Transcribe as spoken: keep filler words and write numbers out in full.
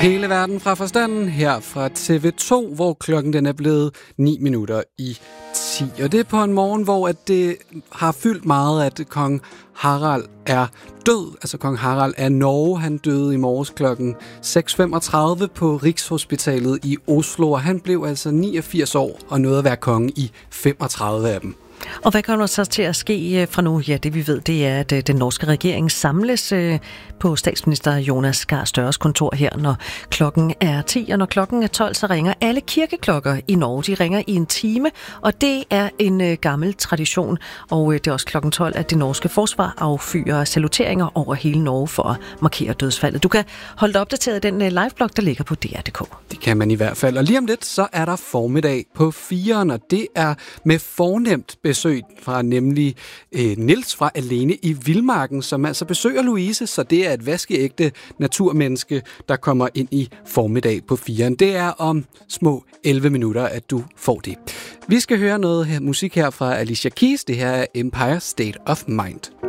Hele verden fra forstanden her fra T V to, hvor klokken den er blevet ni minutter i ti. Og det er på en morgen, hvor at det har fyldt meget, at kong Harald er død. Altså kong Harald af Norge. Han døde i morges klokken seks femogtredive på Rigshospitalet i Oslo. Og han blev altså niogfirs år og nåede at være konge i femogtredive af dem. Og hvad kommer så til at ske fra nu? Ja, det vi ved, det er, at den norske regering samles på statsminister Jonas Gahr Støres kontor her, når klokken er ti, og når klokken er tolv, så ringer alle kirkeklokker i Norge. De ringer i en time, og det er en gammel tradition, og det er også klokken tolv, at det norske forsvar affyrer saluteringer over hele Norge for at markere dødsfaldet. Du kan holde dig opdateret i den liveblog, der ligger på D R punktum d k. Det kan man i hvert fald. Og lige om lidt, så er der formiddag på firen, og det er med fornemt besøg fra nemlig øh, Niels fra Alene i Vildmarken, som altså besøger Louise, så det er et vaskeægte naturmenneske, der kommer ind i formiddag på firen. Det er om små elleve minutter, at du får det. Vi skal høre noget her, musik her fra Alicia Keys. Det her er Empire State of Mind.